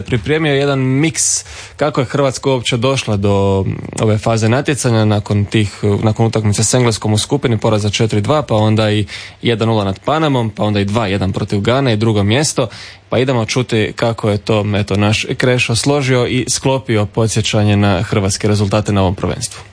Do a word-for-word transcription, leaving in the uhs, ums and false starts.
pripremio jedan miks kako je Hrvatska uopće došla do ove faze natjecanja nakon tih, nakon utakmice s Engleskom u skupini, poraza četiri dva, pa onda i jedan nula nad Panamom, pa onda i dva jedan protiv Gane i drugo mjesto. Pa idemo čuti kako je to eto naš Krešo složio i sklopio podsjećanje na hrvatske rezultate na ovom prvenstvu.